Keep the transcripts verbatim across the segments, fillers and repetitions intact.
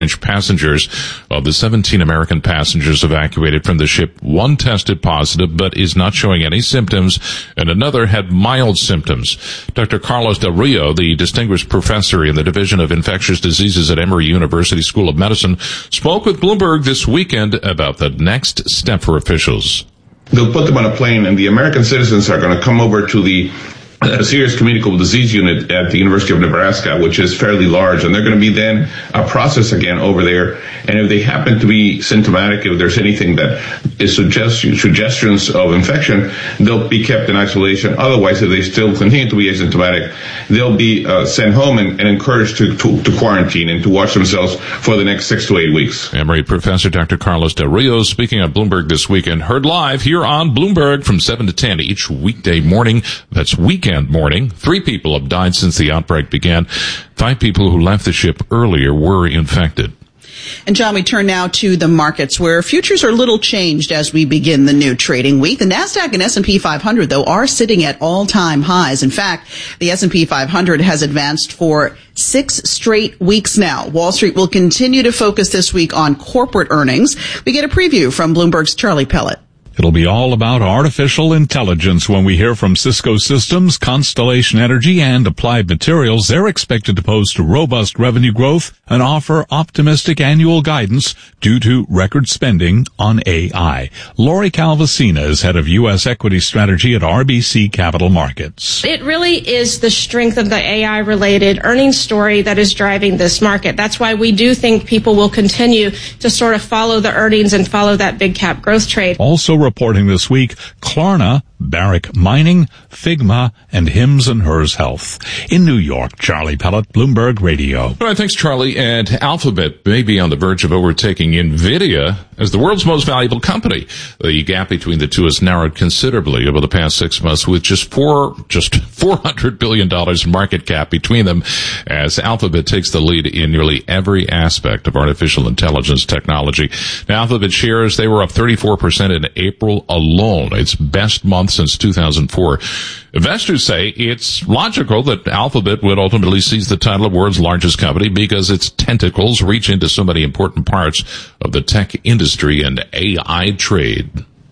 passengers. Of the seventeen American passengers evacuated from the ship, one tested positive but is not showing any symptoms, and another had mild symptoms. Doctor Carlos Del Rio, the distinguished professor in the Division of Infectious Diseases at Emory University School of Medicine, spoke with Bloomberg this weekend about the next step for officials. They'll put them on a plane, and the American citizens are going to come over to the a serious communicable disease unit at the University of Nebraska, which is fairly large, and they're going to be then a process again over there. And if they happen to be symptomatic, if there's anything that is suggest- suggestions of infection, they'll be kept in isolation. Otherwise, if they still continue to be asymptomatic, they'll be uh, sent home and, and encouraged to, to, to quarantine and to watch themselves for the next six to eight weeks. Emory professor Doctor Carlos Del Rio speaking on Bloomberg this weekend, heard live here on Bloomberg from seven to ten each weekday morning. That's weekend morning. Three people have died since the outbreak began. Five people who left the ship earlier were infected. And John, we turn now to the markets where futures are a little changed as we begin the new trading week. The NASDAQ and S and P five hundred, though, are sitting at all-time highs. In fact, the S and P five hundred has advanced for six straight weeks now. Wall Street will continue to focus this week on corporate earnings. We get a preview from Bloomberg's Charlie Pellet. It'll be all about artificial intelligence when we hear from Cisco Systems, Constellation Energy, and Applied Materials. They're expected to post robust revenue growth and offer optimistic annual guidance due to record spending on A I. Lori Calvasina is head of U S equity strategy at R B C Capital Markets. It really is the strength of the A I-related earnings story that is driving this market. That's why we do think people will continue to sort of follow the earnings and follow that big cap growth trade. Also reporting this week, Klarna, Barrick Mining, Figma, and Hims and Hers Health. In New York, Charlie Pellet, Bloomberg Radio. All right, thanks, Charlie. And Alphabet may be on the verge of overtaking NVIDIA as the world's most valuable company. The gap between the two has narrowed considerably over the past six months, with just four, just four hundred billion dollars in market cap between them, as Alphabet takes the lead in nearly every aspect of artificial intelligence technology. Now, Alphabet shares, they were up thirty-four percent in April alone, its best month since two thousand four. Investors say it's logical that Alphabet would ultimately seize the title of world's largest company because its tentacles reach into so many important parts of the tech industry and A I trade.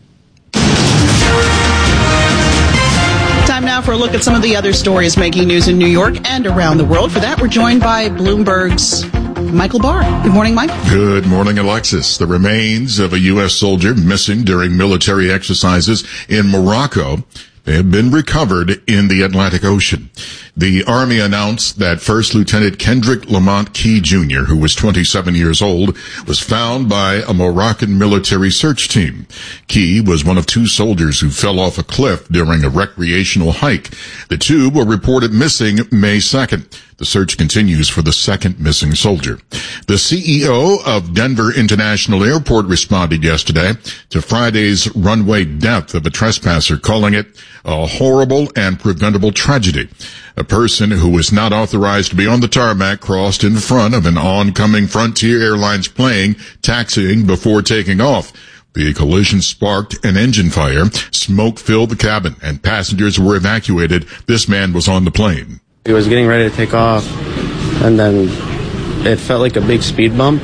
Time now for a look at some of the other stories making news in New York and around the world. For that, we're joined by Bloomberg's Michael Barr. Good morning, Mike. Good morning, Alexis. The remains of a U S soldier missing during military exercises in Morocco have been recovered in the Atlantic Ocean. The Army announced that First Lieutenant Kendrick Lamont Key Junior, who was twenty-seven years old, was found by a Moroccan military search team. Key was one of two soldiers who fell off a cliff during a recreational hike. The two were reported missing May second. The search continues for the second missing soldier. The C E O of Denver International Airport responded yesterday to Friday's runway death of a trespasser, calling it a horrible and preventable tragedy. A person who was not authorized to be on the tarmac crossed in front of an oncoming Frontier Airlines plane taxiing before taking off. The collision sparked an engine fire. Smoke filled the cabin and passengers were evacuated. This man was on the plane. He was getting ready to take off, and then it felt like a big speed bump.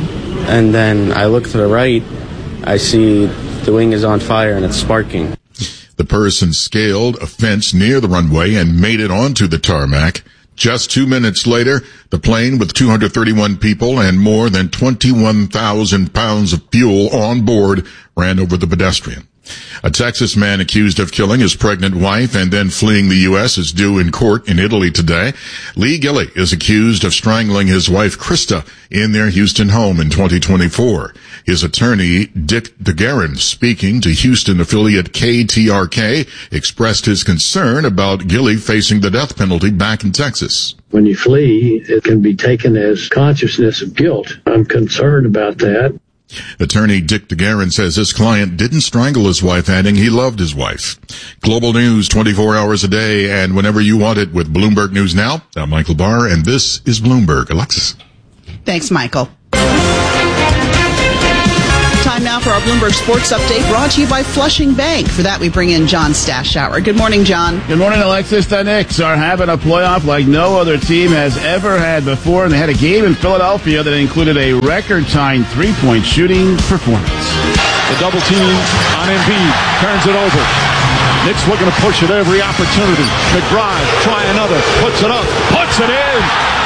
And then I look to the right, I see the wing is on fire and it's sparking. The person scaled a fence near the runway and made it onto the tarmac. Just two minutes later, the plane with two hundred thirty-one people and more than twenty-one thousand pounds of fuel on board ran over the pedestrian. A Texas man accused of killing his pregnant wife and then fleeing the U S is due in court in Italy today. Lee Gilley is accused of strangling his wife Krista in their Houston home in twenty twenty-four. His attorney, Dick DeGuerin, speaking to Houston affiliate K T R K, expressed his concern about Gilley facing the death penalty back in Texas. When you flee, it can be taken as consciousness of guilt. I'm concerned about that. Attorney Dick DeGuerin says his client didn't strangle his wife, adding he loved his wife. Global news twenty-four hours a day and whenever you want it with Bloomberg News Now. I'm Michael Barr, and this is Bloomberg. Alexis. Thanks, Michael. Time Time now for our Bloomberg Sports Update, brought to you by Flushing Bank. For that, we bring in John Stashower. Good morning, John. Good morning, Alexis. The Knicks are having a playoff like no other team has ever had before, and they had a game in Philadelphia that included a record-tying three-point shooting performance. The double team on Embiid, turns it over. Knicks looking to push at every opportunity. McBride, try another, puts it up, puts it in.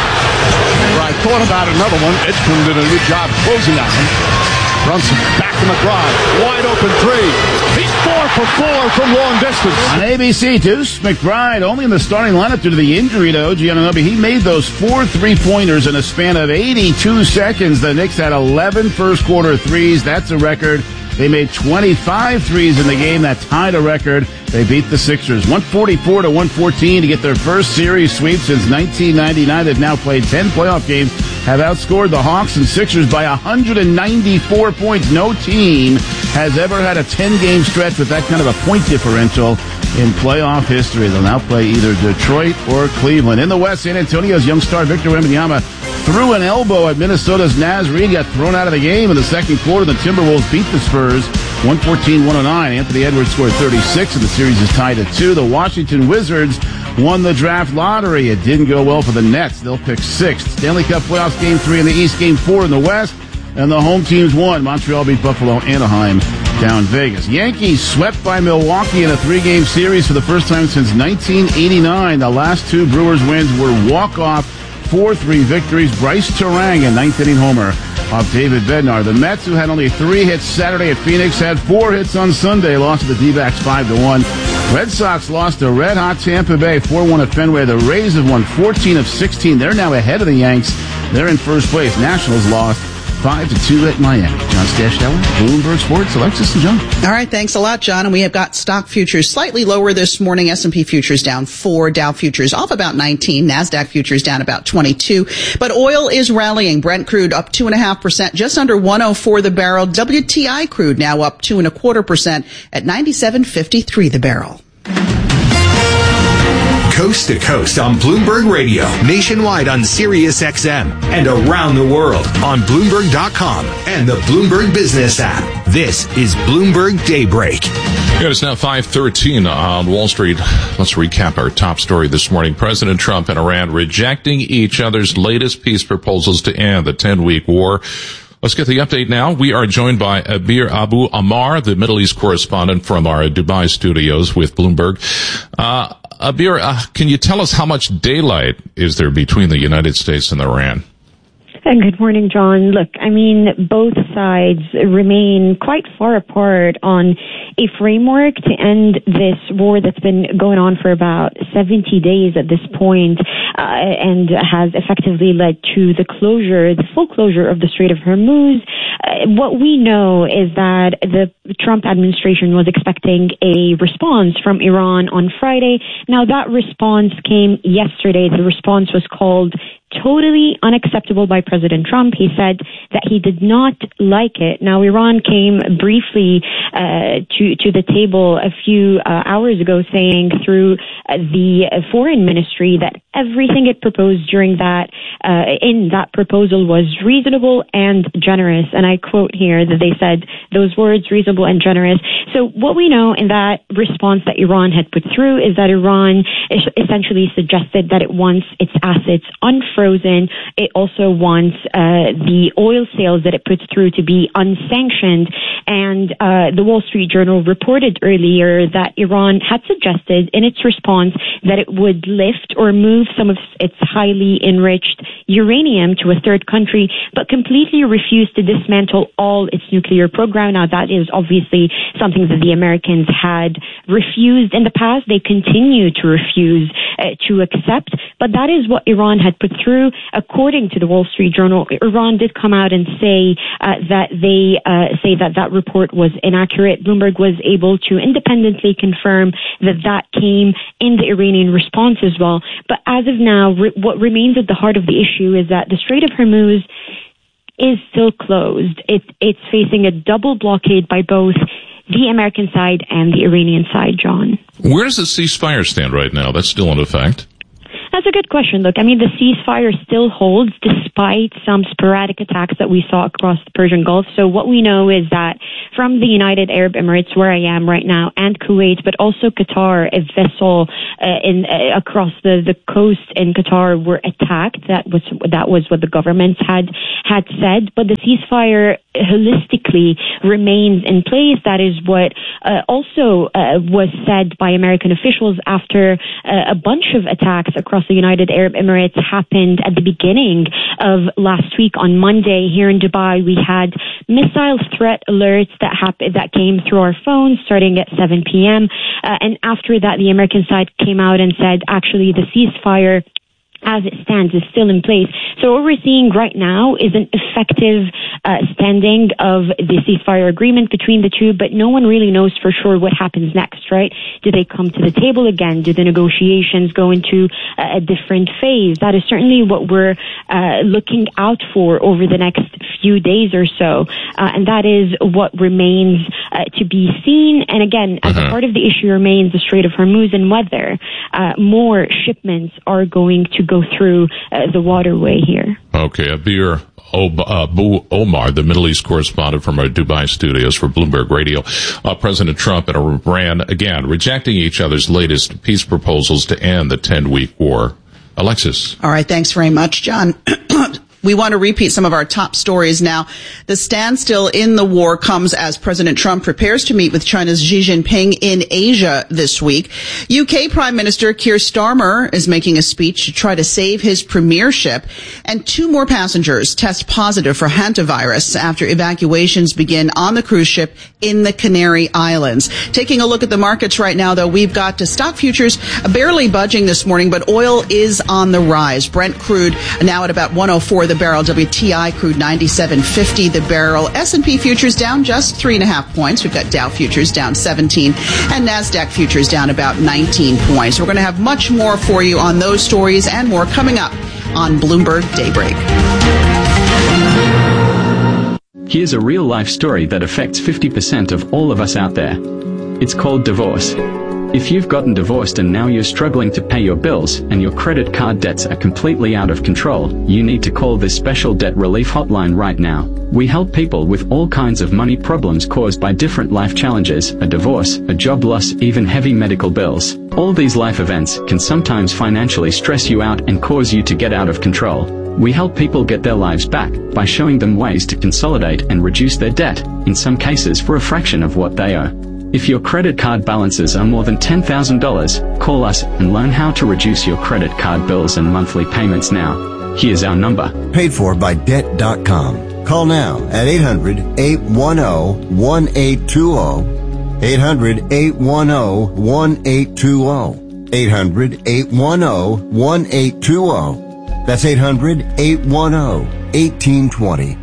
McBride thought about another one. Edgecombe did a good job closing on him. Brunson back to McBride. Wide open three. He's four for four from long distance. On A B C, Deuce McBride only in the starting lineup due to the injury to O G Anunoby. He made those four three-pointers in a span of eighty-two seconds. The Knicks had eleven first-quarter threes. That's a record. They made twenty-five threes in the game. That tied a record. They beat the Sixers one forty-four to one fourteen to get their first series sweep since nineteen ninety-nine. They've now played ten playoff games, have outscored the Hawks and Sixers by one hundred ninety-four points. No team has ever had a ten-game stretch with that kind of a point differential in playoff history. They'll now play either Detroit or Cleveland. In the West, San Antonio's young star Victor Wembanyama threw an elbow at Minnesota's Naz Reid, got thrown out of the game in the second quarter. The Timberwolves beat the Spurs one fourteen to one oh nine. Anthony Edwards scored thirty-six, and the series is tied at two. The Washington Wizards won the draft lottery. It didn't go well for the Nets. They'll pick sixth. Stanley Cup playoffs, game three in the East, game four in the West. And the home teams won. Montreal beat Buffalo, Anaheim down Vegas. Yankees swept by Milwaukee in a three-game series for the first time since nineteen eighty-nine. The last two Brewers wins were walk-off four three victories. Bryce Terang, a ninth-inning homer off David Bednar. The Mets, who had only three hits Saturday at Phoenix, had four hits on Sunday, lost to the D-backs five to one. Red Sox lost to red-hot Tampa Bay four one at Fenway. The Rays have won fourteen of sixteen. They're now ahead of the Yanks. They're in first place. Nationals lost five to two at Miami. John Stashower, Bloomberg Sports, Alexis and John. All right, thanks a lot, John. And we have got stock futures slightly lower this morning. S and P futures down four, Dow futures off about nineteen, NASDAQ futures down about twenty-two. But oil is rallying. Brent crude up two and a half percent, just under one oh four the barrel. W T I crude now up two and a quarter percent at ninety-seven fifty-three the barrel. Coast to coast on Bloomberg Radio, nationwide on Sirius X M, and around the world on Bloomberg dot com and the Bloomberg Business app. This is Bloomberg Daybreak. Yeah, it's now five thirteen on Wall Street. Let's recap our top story this morning. President Trump and Iran rejecting each other's latest peace proposals to end the ten-week war. Let's get the update now. We are joined by Abir Abu Ammar, the Middle East correspondent from our Dubai studios with Bloomberg. Uh, Abir, uh, can you tell us how much daylight is there between the United States and Iran? And good morning, John. Look, I mean, both sides remain quite far apart on a framework to end this war that's been going on for about seventy days at this point, uh, and has effectively led to the closure, the full closure of the Strait of Hormuz. Uh, what we know is that the Trump administration was expecting a response from Iran on Friday. Now, that response came yesterday. The response was called totally unacceptable by President Trump. He said that he did not like it. Now, Iran came briefly uh, to to the table a few uh, hours ago, saying through uh, the foreign ministry that everything it proposed during that uh, in that proposal was reasonable and generous. And I quote here that they said those words, reasonable and generous. So what we know in that response that Iran had put through is that Iran essentially suggested that it wants its assets unfrozen. It also wants uh, the oil sales that it puts through to be unsanctioned. And uh, the Wall Street Journal reported earlier that Iran had suggested in its response that it would lift or move some of its highly enriched uranium to a third country, but completely refused to dismantle all its nuclear program. Now, that is obviously something that the Americans had refused in the past. They continue to refuse uh, to accept, but that is what Iran had put through. According to the Wall Street Journal, Iran did come out and say uh, that they uh, say that that report was inaccurate. Bloomberg was able to independently confirm that that came in the Iranian response as well. But as of now, re- what remains at the heart of the issue is that the Strait of Hormuz is still closed. It, it's facing a double blockade by both the American side and the Iranian side, John. Where does the ceasefire stand right now? That's still in effect. That's a good question. Look, I mean, the ceasefire still holds despite some sporadic attacks that we saw across the Persian Gulf. So what we know is that from the United Arab Emirates, where I am right now, and Kuwait, but also Qatar, a vessel uh, in uh, across the, the coast in Qatar were attacked. That was that was what the government had had said. But the ceasefire holistically remains in place. That is what uh, also uh, was said by American officials after uh, a bunch of attacks across the United Arab Emirates happened at the beginning of last week. On Monday here in Dubai, we had missile threat alerts that happened that came through our phones starting at seven p.m. Uh, and after that, the American side came out and said, actually, the ceasefire as it stands is still in place. So what we're seeing right now is an effective uh, standing of the ceasefire agreement between the two, but no one really knows for sure what happens next, right? Do they come to the table again? Do the negotiations go into uh, a different phase? That is certainly what we're uh, looking out for over the next few days or so, uh, and that is what remains uh, to be seen. And again, as uh-huh. a part of the issue remains the Strait of Hormuz and whether uh, more shipments are going to go through uh, the waterway here. Okay, Abir Abu Omar, the Middle East correspondent from our Dubai studios for Bloomberg Radio. Uh, President Trump and Iran, again, rejecting each other's latest peace proposals to end the ten-week war. Alexis. All right, thanks very much, John. We want to repeat some of our top stories now. The standstill in the war comes as President Trump prepares to meet with China's Xi Jinping in Asia this week. U K Prime Minister Keir Starmer is making a speech to try to save his premiership. And two more passengers test positive for hantavirus after evacuations begin on the cruise ship in the Canary Islands. Taking a look at the markets right now, though, we've got to stock futures barely budging this morning, but oil is on the rise. Brent crude now at about one oh four the barrel. W T I crude ninety-seven fifty the barrel. S and P futures down just three and a half points. We've got Dow futures down seventeen and NASDAQ futures down about nineteen points. We're going to have much more for you on those stories and more coming up on Bloomberg Daybreak. Here's a real-life story that affects fifty percent of all of us out there. It's called divorce. If you've gotten divorced and now you're struggling to pay your bills and your credit card debts are completely out of control, you need to call this special debt relief hotline right now. We help people with all kinds of money problems caused by different life challenges, a divorce, a job loss, even heavy medical bills. All these life events can sometimes financially stress you out and cause you to get out of control. We help people get their lives back by showing them ways to consolidate and reduce their debt, in some cases for a fraction of what they owe. If your credit card balances are more than ten thousand dollars, call us and learn how to reduce your credit card bills and monthly payments now. Here's our number. Paid for by debt dot com. Call now at eight hundred, eight one zero, one eight two zero. eight hundred, eight one zero, one eight two zero. eight hundred, eight one zero, one eight two zero. That's eight hundred, eight one zero, one eight two zero.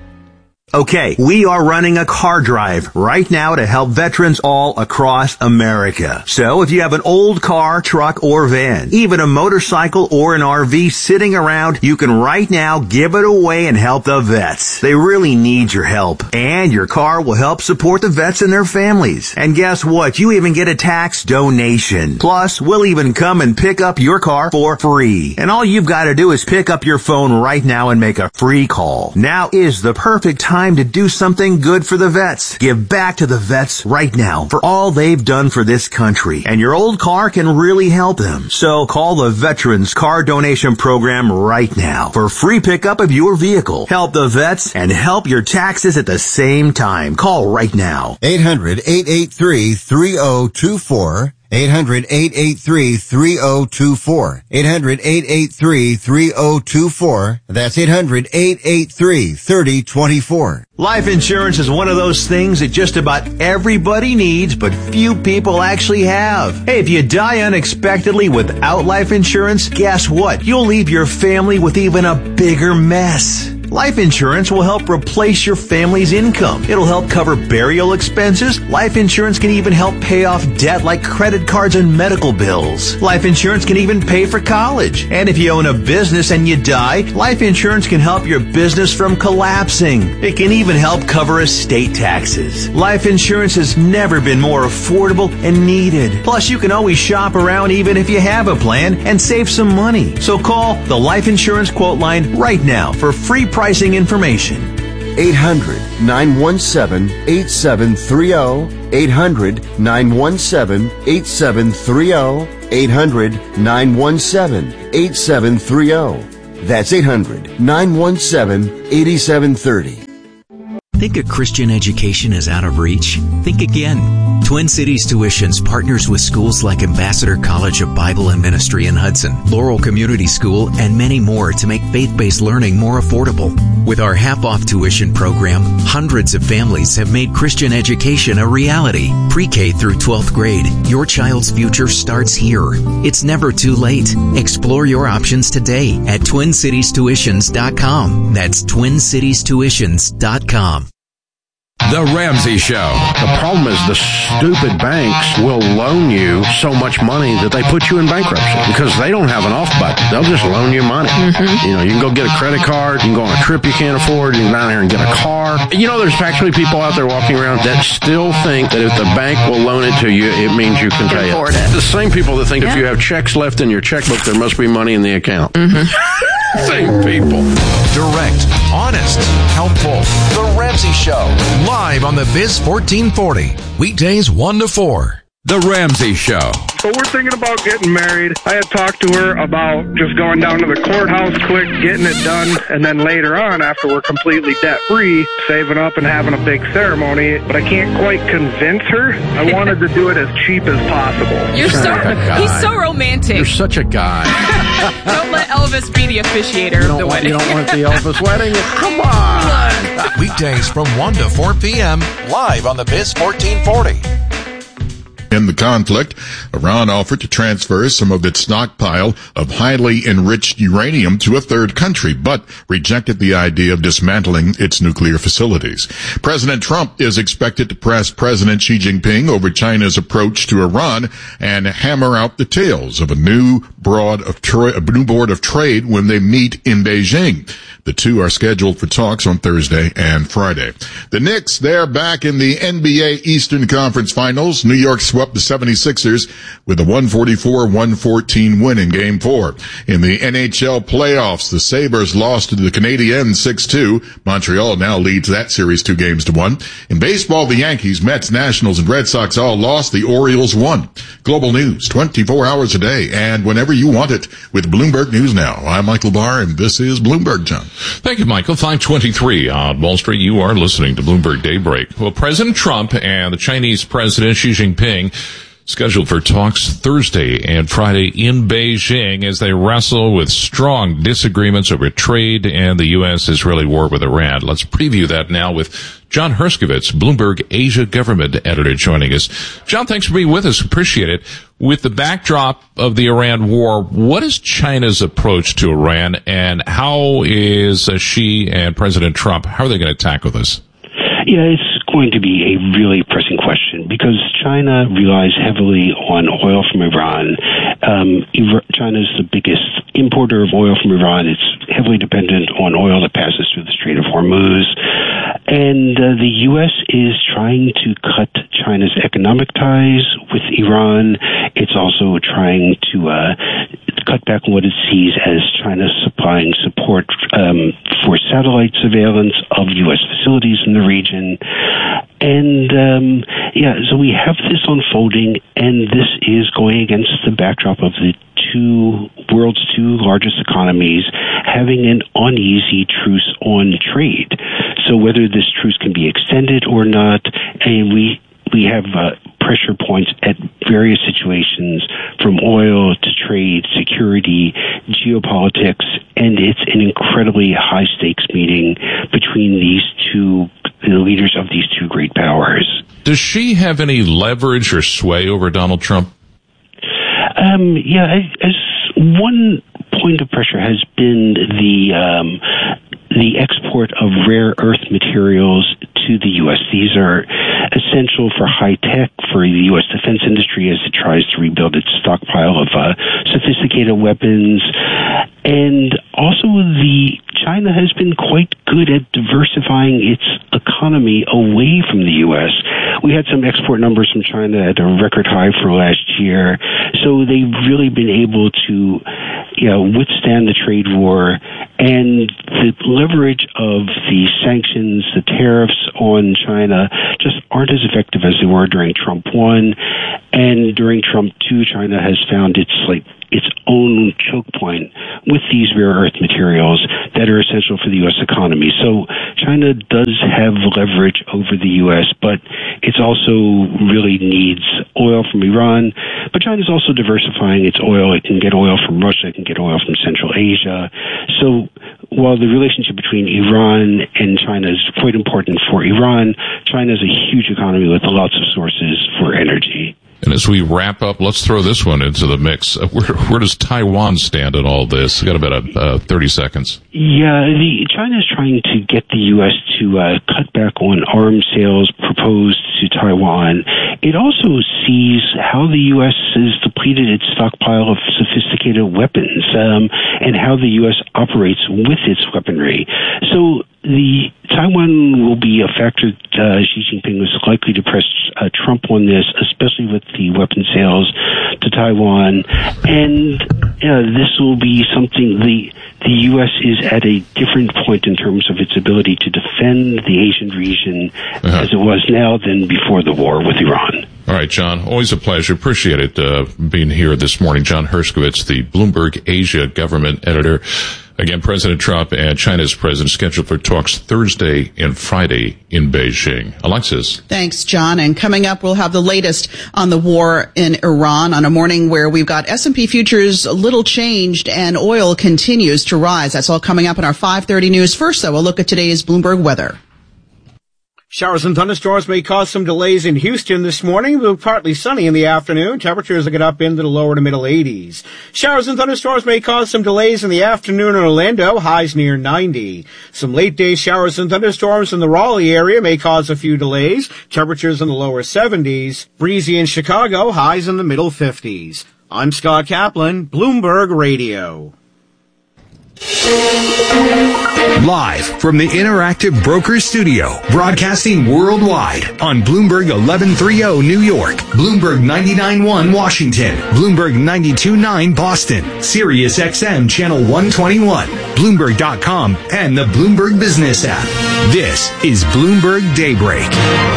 Okay, we are running a car drive right now to help veterans all across America. So if you have an old car, truck, or van, even a motorcycle or an R V sitting around, you can right now give it away and help the vets. They really need your help. And your car will help support the vets and their families. And guess what? You even get a tax donation. Plus, we'll even come and pick up your car for free. And all you've got to do is pick up your phone right now and make a free call. Now is the perfect time Time to do something good for the vets. Give back to the vets right now for all they've done for this country. And your old car can really help them. So call the Veterans Car Donation Program right now for free pickup of your vehicle. Help the vets and help your taxes at the same time. Call right now. eight hundred, eight eight three, three zero two four. eight hundred, eight eight three, three zero two four. eight hundred, eight eight three, three zero two four. That's eight hundred, eight eight three, three zero two four. Life insurance is one of those things that just about everybody needs, but few people actually have. Hey, if you die unexpectedly without life insurance, guess what? You'll leave your family with even a bigger mess. Life insurance will help replace your family's income. It'll help cover burial expenses. Life insurance can even help pay off debt like credit cards and medical bills. Life insurance can even pay for college. And if you own a business and you die, life insurance can help your business from collapsing. It can even help cover estate taxes. Life insurance has never been more affordable and needed. Plus, you can always shop around even if you have a plan and save some money. So call the Life Insurance Quote Line right now for free pricing information. eight hundred, nine one seven, eight seven three zero. eight hundred, nine one seven, eight seven three zero. eight hundred, nine one seven, eight seven three zero. That's eight hundred, nine one seven, eight seven three zero. Think a Christian education is out of reach? Think again. Twin Cities Tuitions partners with schools like Ambassador College of Bible and Ministry in Hudson, Laurel Community School, and many more to make faith-based learning more affordable. With our half-off tuition program, hundreds of families have made Christian education a reality. Pre-K through twelfth grade, your child's future starts here. It's never too late. Explore your options today at twin cities tuitions dot com. That's twin cities tuitions dot com. The Ramsey Show. The problem is the stupid banks will loan you so much money that they put you in bankruptcy because they don't have an off button. They'll just loan you money. Mm-hmm. You know, you can go get a credit card, you can go on a trip you can't afford, you can go down there and get a car. You know, there's actually people out there walking around that still think that if the bank will loan it to you, it means you can pay it. it. The same people that think yeah. if you have checks left in your checkbook, there must be money in the account. Mm-hmm. Same people. Direct, honest, helpful. The Ramsey Show. Live on the Biz fourteen forty. Weekdays one to four. The Ramsey Show. So we're thinking about getting married. I had talked to her about just going down to the courthouse quick, getting it done, and then later on, after we're completely debt-free, saving up and having a big ceremony. But I can't quite convince her. I wanted to do it as cheap as possible. You're so, he's so romantic. You're such a guy. Don't let Elvis be the officiator of the want, wedding. You don't want the Elvis wedding? Come on. Weekdays from one to four p.m. live on the Biz fourteen forty. In the conflict, Iran offered to transfer some of its stockpile of highly enriched uranium to a third country, but rejected the idea of dismantling its nuclear facilities. President Trump is expected to press President Xi Jinping over China's approach to Iran and hammer out the details of a new broad of tra- a new board of trade when they meet in Beijing. The two are scheduled for talks on Thursday and Friday. The Knicks, they're back in the N B A Eastern Conference Finals. New York swept the seventy-sixers with a one forty-four one fourteen win in Game four. In the N H L playoffs, the Sabres lost to the Canadiens six two. Montreal now leads that series two games to one. In baseball, the Yankees, Mets, Nationals, and Red Sox all lost. The Orioles won. Global news, twenty-four hours a day, and whenever you want it with Bloomberg News Now. I'm Michael Barr, and this is Bloomberg John. Thank you, Michael. five twenty-three on Wall Street. You are listening to Bloomberg Daybreak. Well, President Trump and the Chinese President Xi Jinping scheduled for talks Thursday and Friday in Beijing as they wrestle with strong disagreements over trade and the U S-Israeli war with Iran. Let's preview that now with John Herskovitz, Bloomberg Asia Government Editor, joining us. John, thanks for being with us. Appreciate it. With the backdrop of the Iran war, what is China's approach to Iran, and how is uh, Xi and President Trump, how are they going to tackle this? Yeah, it's going to be a really pressing question because China relies heavily on oil from Iran. Um, China is the biggest importer of oil from Iran. It's heavily dependent on oil that passes through the Strait of Hormuz. And uh, the U S is trying to cut China's economic ties with Iran. It's also trying to uh, cut back on what it sees as China supplying support um, for satellite surveillance of U S facilities in the region. And, um, yeah, so we have this unfolding, and this is going against the backdrop of the two world's two largest economies having an uneasy truce on trade. So whether this truce can be extended or not, and we we have uh, pressure points at various situations, from oil to trade, security, geopolitics, and it's an incredibly high-stakes meeting between these two, the leaders of these two great powers. Does she have any leverage or sway over Donald Trump? Um, yeah, as one point of pressure has been the um, the export of rare earth materials to the U S. These are essential for high tech, for the U S defense industry as it tries to rebuild its stockpile of uh, sophisticated weapons. And also, the China has been quite good at diversifying its economy away from the U S. We had some export numbers from China at a record high for last year. So they've really been able to, you know, withstand the trade war, and the leverage of the sanctions, the tariffs on China just aren't as effective as they were during Trump one. And during Trump two, China has found its like its own choke point with these rare earth materials that are essential for the U S economy. So China does have leverage over the U S, but it also really needs oil from Iran. But China's also diversifying its oil. It can get oil from Russia. It can get oil from Central Asia. So while the relationship between Iran and China is quite important for Iran, China is a huge economy with lots of sources for energy. And as we wrap up, let's throw this one into the mix. Uh, where, where does Taiwan stand in all this? We've got about uh, thirty seconds. Yeah, the, China is trying to get the U S to uh, cut back on arms sales proposed to Taiwan. It also sees how the U S has depleted its stockpile of sophisticated weapons um, and how the U S operates with its weaponry. So the Taiwan will be a factor. Uh, Xi Jinping was likely to press uh, Trump on this, especially with the weapon sales to Taiwan. And uh, this will be something the the U S is at a different point in terms of its ability to defend the Asian region uh-huh. as it was now than before the war with Iran. All right, John, always a pleasure. Appreciate it uh, being here this morning. John Herskowitz, the Bloomberg Asia government editor. Again, President Trump and China's president scheduled for talks Thursday and Friday in Beijing. Alexis. Thanks, John. And coming up, we'll have the latest on the war in Iran on a morning where we've got S and P futures a little changed and oil continues to rise. That's all coming up in our five thirty news. First, though, we'll look at today's Bloomberg weather. Showers and thunderstorms may cause some delays in Houston this morning, but partly sunny in the afternoon. Temperatures will get up into the lower to middle eighties. Showers and thunderstorms may cause some delays in the afternoon in Orlando, highs near ninety. Some late-day showers and thunderstorms in the Raleigh area may cause a few delays. Temperatures in the lower seventies. Breezy in Chicago, highs in the middle fifties. I'm Scott Kaplan, Bloomberg Radio. Live from the Interactive Brokers Studio, broadcasting worldwide on Bloomberg eleven thirty New York, Bloomberg ninety-nine point one Washington, Bloomberg ninety-two point nine Boston, Sirius X M Channel one twenty-one, Bloomberg dot com, and the Bloomberg Business app. This is Bloomberg Daybreak.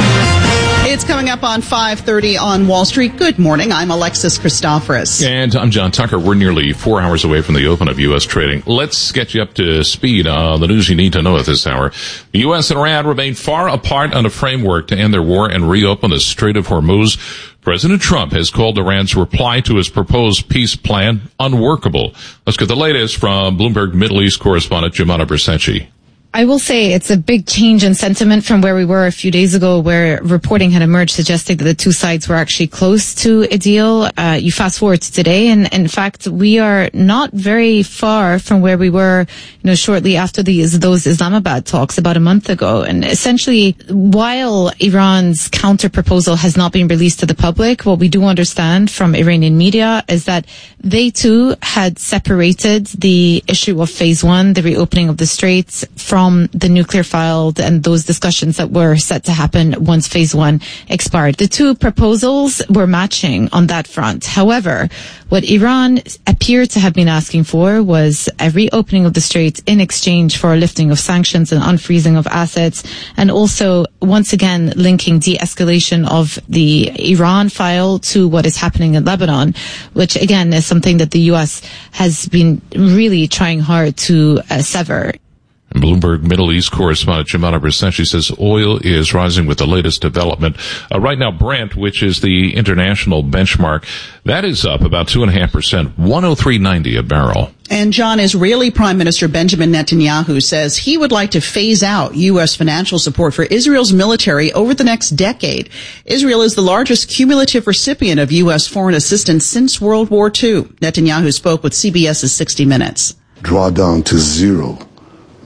It's coming up on five thirty on Wall Street. Good morning. I'm Alexis Christoforous. And I'm John Tucker. We're nearly four hours away from the open of U S trading. Let's get you up to speed on the news you need to know at this hour. The U S and Iran remain far apart on a framework to end their war and reopen the Strait of Hormuz. President Trump has called Iran's reply to his proposed peace plan unworkable. Let's get the latest from Bloomberg Middle East correspondent Jumana Bersenci. I will say it's a big change in sentiment from where we were a few days ago, where reporting had emerged suggesting that the two sides were actually close to a deal. Uh, you fast forward to today, and in fact, we are not very far from where we were, you know, shortly after these those Islamabad talks about a month ago. And essentially, while Iran's counter proposal has not been released to the public, what we do understand from Iranian media is that they too had separated the issue of phase one, the reopening of the straits, from From the nuclear file and those discussions that were set to happen once phase one expired. The two proposals were matching on that front. However, what Iran appeared to have been asking for was a reopening of the straits in exchange for a lifting of sanctions and unfreezing of assets, and also once again linking de-escalation of the Iran file to what is happening in Lebanon, which again is something that the U S has been really trying hard to uh, sever. Bloomberg Middle East correspondent Jumana Bersenci says oil is rising with the latest development. Uh, right now, Brent, which is the international benchmark, that is up about two and a half percent, one oh three ninety a barrel. And John, Israeli Prime Minister Benjamin Netanyahu says he would like to phase out U S financial support for Israel's military over the next decade. Israel is the largest cumulative recipient of U S foreign assistance since World War Two. Netanyahu spoke with C B S's sixty minutes. Draw down to zero.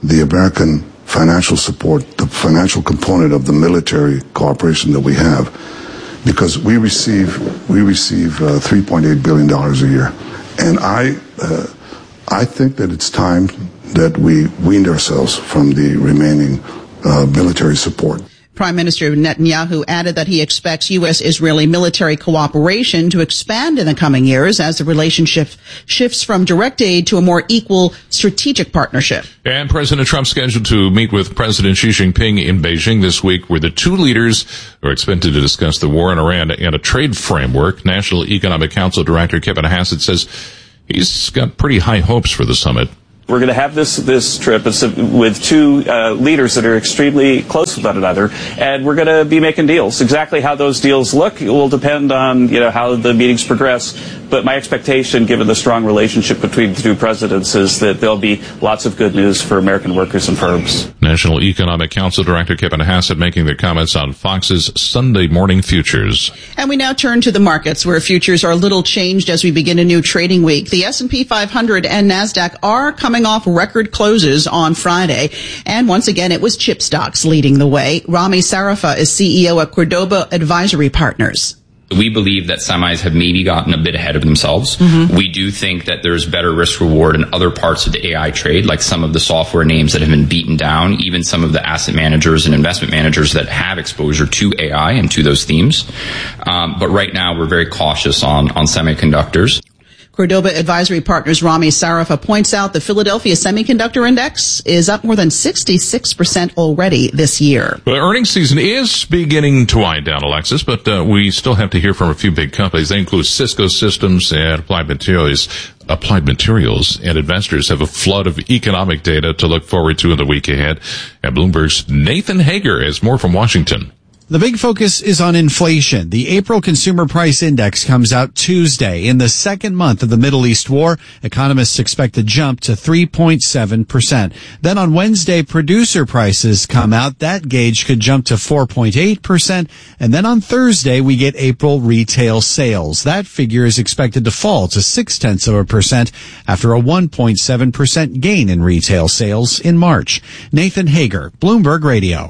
the American financial support, the financial component of the military cooperation that we have, because we receive we receive uh, three point eight billion dollars a year, and I uh, I think that it's time that we weaned ourselves from the remaining uh, military support. Prime Minister Netanyahu added that he expects U S-Israeli military cooperation to expand in the coming years as the relationship shifts from direct aid to a more equal strategic partnership. And President Trump scheduled to meet with President Xi Jinping in Beijing this week, where the two leaders are expected to discuss the war in Iran and a trade framework. National Economic Council Director Kevin Hassett says he's got pretty high hopes for the summit. We're going to have this this trip with two uh, leaders that are extremely close with one another, and we're going to be making deals. Exactly how those deals look will depend on, you know, how the meetings progress. But my expectation, given the strong relationship between the two presidents, is that there'll be lots of good news for American workers and firms. National Economic Council Director Kevin Hassett making their comments on Fox's Sunday Morning Futures. And we now turn to the markets, where futures are a little changed as we begin a new trading week. The S and P five hundred and NASDAQ are coming off record closes on Friday. And once again, it was chip stocks leading the way. Rami Sarafa is C E O at Cordoba Advisory Partners. We believe that semis have maybe gotten a bit ahead of themselves. Mm-hmm. We do think that there's better risk reward in other parts of the A I trade, like some of the software names that have been beaten down, even some of the asset managers and investment managers that have exposure to A I and to those themes. Um, but right now, we're very cautious on, on semiconductors. Cordoba Advisory Partners' Rami Sarafa points out the Philadelphia Semiconductor Index is up more than sixty-six percent already this year. Well, earnings season is beginning to wind down, Alexis, but uh, we still have to hear from a few big companies. They include Cisco Systems and Applied Materials. Applied Materials and investors have a flood of economic data to look forward to in the week ahead. And Bloomberg's Nathan Hager has more from Washington. The big focus is on inflation. The April Consumer Price Index comes out Tuesday. In the second month of the Middle East war, economists expect a jump to three point seven percent. Then on Wednesday, producer prices come out. That gauge could jump to four point eight percent. And then on Thursday, we get April retail sales. That figure is expected to fall to six tenths of a percent after a one point seven percent gain in retail sales in March. Nathan Hager, Bloomberg Radio.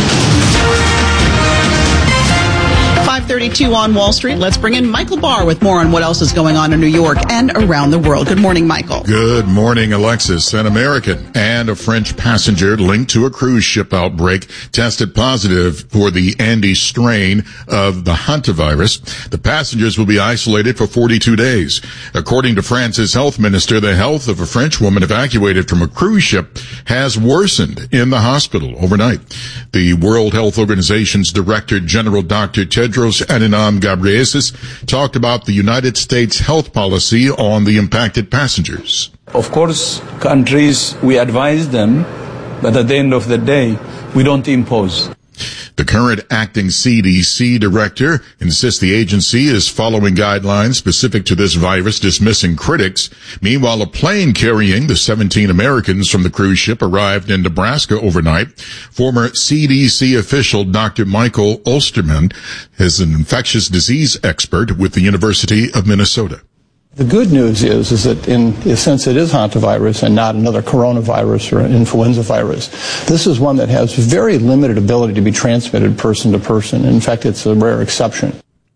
five thirty-two on Wall Street. Let's bring in Michael Barr with more on what else is going on in New York and around the world. Good morning, Michael. Good morning, Alexis. An American and a French passenger linked to a cruise ship outbreak tested positive for the Andes strain of the hantavirus. The passengers will be isolated for forty-two days. According to France's health minister, the health of a French woman evacuated from a cruise ship has worsened in the hospital overnight. The World Health Organization's Director General Doctor Tedros Adhanom Ghebreyesus talked about the United States health policy on the impacted passengers. Of course, countries, we advise them, but at the end of the day, we don't impose. The current acting C D C director insists the agency is following guidelines specific to this virus, dismissing critics. Meanwhile, a plane carrying the seventeen Americans from the cruise ship arrived in Nebraska overnight. Former C D C official Doctor Michael Osterman is an infectious disease expert with the University of Minnesota. The good news is, is that in a sense it is hantavirus and not another coronavirus or an influenza virus. This is one that has very limited ability to be transmitted person to person. In fact, it's a rare exception.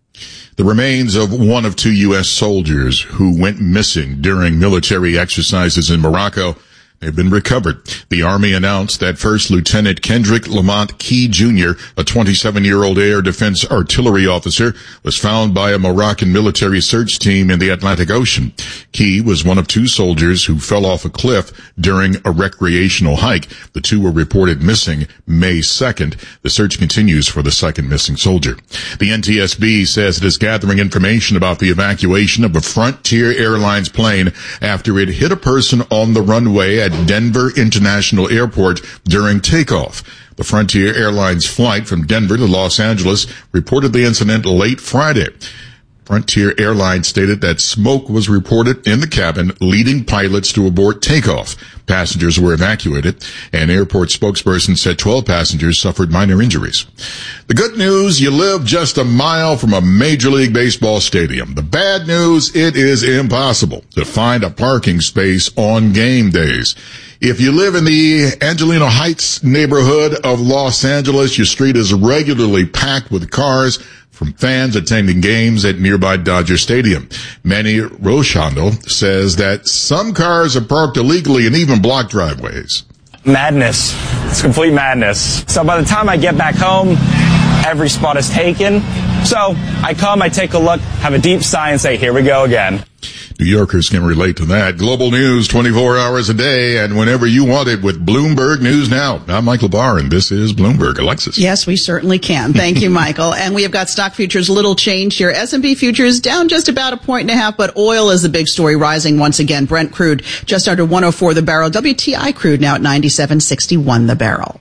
The remains of one of two U S soldiers who went missing during military exercises in Morocco have been recovered. The Army announced that First Lieutenant Kendrick Lamont Key Junior, a twenty-seven-year-old air defense artillery officer, was found by a Moroccan military search team in the Atlantic Ocean. Key was one of two soldiers who fell off a cliff during a recreational hike. The two were reported missing May second. The search continues for the second missing soldier. The N T S B says it is gathering information about the evacuation of a Frontier Airlines plane after it hit a person on the runway at Denver International Airport during takeoff. The Frontier Airlines flight from Denver to Los Angeles reported the incident late Friday. Frontier Airlines stated that smoke was reported in the cabin, leading pilots to abort takeoff. Passengers were evacuated. An airport spokesperson said twelve passengers suffered minor injuries. The good news, you live just a mile from a Major League Baseball stadium. The bad news, it is impossible to find a parking space on game days. If you live in the Angelino Heights neighborhood of Los Angeles, your street is regularly packed with cars from fans attending games at nearby Dodger Stadium. Manny Rochando says that some cars are parked illegally and even block driveways. Madness. It's complete madness. So by the time I get back home, every spot is taken. So I come, I take a look, have a deep sigh and say, here we go again. New Yorkers can relate to that. Global news twenty-four hours a day and whenever you want it with Bloomberg News Now. I'm Michael Barr, and this is Bloomberg. Alexis. Yes, we certainly can. Thank you, Michael. And we have got stock futures little change here. S and P futures down just about a point and a half, but oil is the big story, rising once again. Brent crude just under one oh four the barrel. W T I crude now at ninety-seven sixty-one the barrel.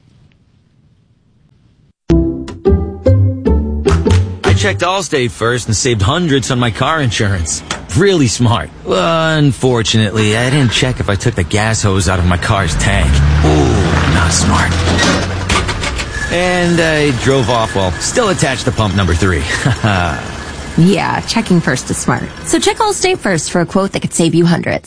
I checked Allstate first and saved hundreds on my car insurance. Really smart. Unfortunately, I didn't check if I took the gas hose out of my car's tank. Ooh, not smart. And I drove off while still attached to pump number three. Yeah, checking first is smart. So check Allstate first for a quote that could save you hundreds.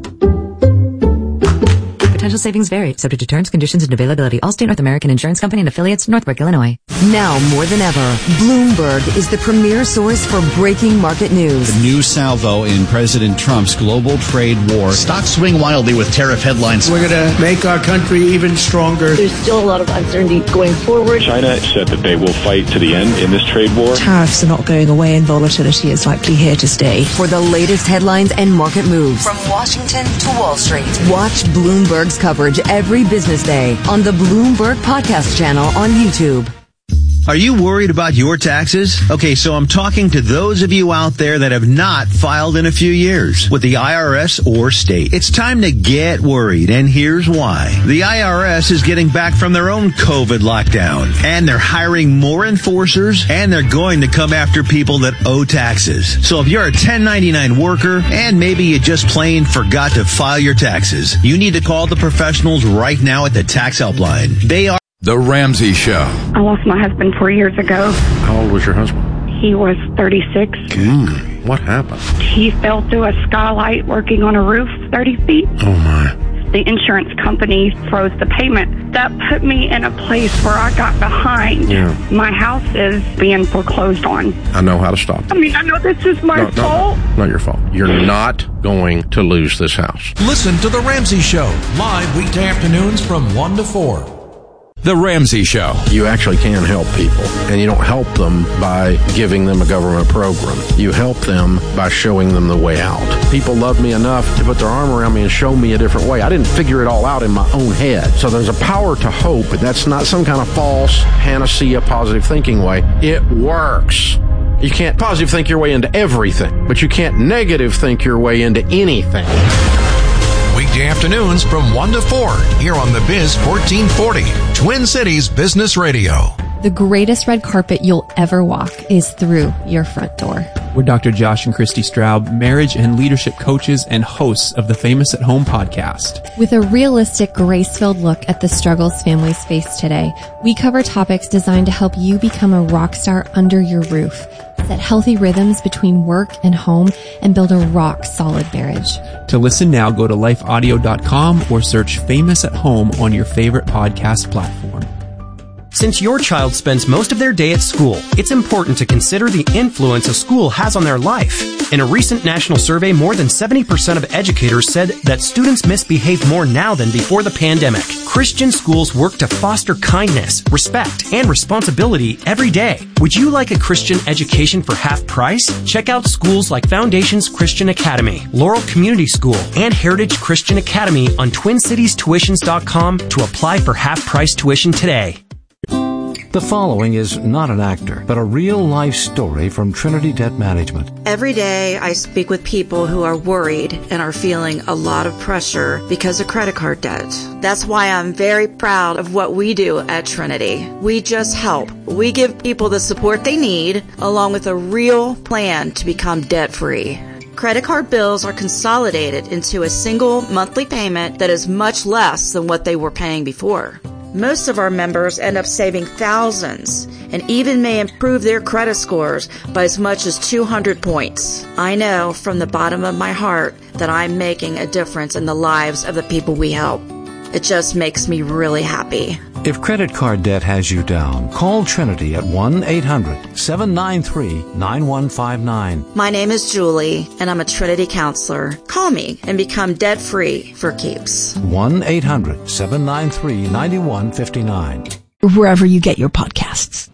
Potential savings vary, subject to terms, conditions, and availability. Allstate North American Insurance Company and affiliates, Northbrook, Illinois. Now more than ever, Bloomberg is the premier source for breaking market news. The new salvo in President Trump's global trade war. Stocks swing wildly with tariff headlines. We're going to make our country even stronger. There's still a lot of uncertainty going forward. China said that they will fight to the end in this trade war. Tariffs are not going away and volatility is likely here to stay. For the latest headlines and market moves from Washington to Wall Street, watch Bloomberg's coverage every business day on the Bloomberg Podcast channel on YouTube. Are you worried about your taxes? Okay, so I'm talking to those of you out there that have not filed in a few years with the I R S or state. It's time to get worried, and here's why. The I R S is getting back from their own COVID lockdown, and they're hiring more enforcers, and they're going to come after people that owe taxes. So if you're a ten ninety-nine worker, and maybe you just plain forgot to file your taxes, you need to call the professionals right now at the Tax Helpline. They are The Ramsey Show. I lost my husband four years ago. How old was your husband? He was thirty-six. Mm, what happened? He fell through a skylight working on a roof thirty feet. Oh, my. The insurance company froze the payment. That put me in a place where I got behind. Yeah. My house is being foreclosed on. I know how to stop it. I mean, I know this is my no, no, fault. No, not your fault. You're not going to lose this house. Listen to The Ramsey Show, live weekday afternoons from one to four. The Ramsey Show. You actually can help people, and you don't help them by giving them a government program. You help them by showing them the way out. People love me enough to put their arm around me and show me a different way. I didn't figure it all out in my own head. So there's a power to hope, and that's not some kind of false panacea positive thinking way. It works. You can't positive think your way into everything, but you can't negative think your way into anything. Weekday afternoons from one to four here on the Biz fourteen forty, Twin Cities Business Radio. The greatest red carpet you'll ever walk is through your front door. We're Doctor Josh and Christy Straub, marriage and leadership coaches and hosts of the Famous at Home podcast. With a realistic, grace-filled look at the struggles families face today, we cover topics designed to help you become a rock star under your roof, set healthy rhythms between work and home, and build a rock-solid marriage. To listen now, go to life audio dot com or search Famous at Home on your favorite podcast platform. Since your child spends most of their day at school, it's important to consider the influence a school has on their life. In a recent national survey, more than seventy percent of educators said that students misbehave more now than before the pandemic. Christian schools work to foster kindness, respect, and responsibility every day. Would you like a Christian education for half price? Check out schools like Foundations Christian Academy, Laurel Community School, and Heritage Christian Academy on twin cities tuitions dot com to apply for half price tuition today. The following is not an actor, but a real-life story from Trinity Debt Management. Every day I speak with people who are worried and are feeling a lot of pressure because of credit card debt. That's why I'm very proud of what we do at Trinity. We just help. We give people the support they need, along with a real plan to become debt-free. Credit card bills are consolidated into a single monthly payment that is much less than what they were paying before. Most of our members end up saving thousands and even may improve their credit scores by as much as two hundred points. I know from the bottom of my heart that I'm making a difference in the lives of the people we help. It just makes me really happy. If credit card debt has you down, call Trinity at one eight hundred seven nine three nine one five nine. My name is Julie, and I'm a Trinity counselor. Call me and become debt-free for keeps. one eight hundred seven nine three nine one five nine. Wherever you get your podcasts.